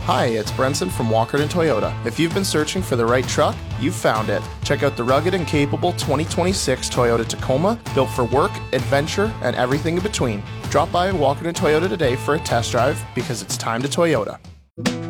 Hi, it's Brenson from Walkerton Toyota. If you've been searching for the right truck, you've found it. Check out the rugged and capable 2026 Toyota Tacoma, built for work, adventure, and everything in between. Drop by Walkerton Toyota today for a test drive because it's time to Toyota.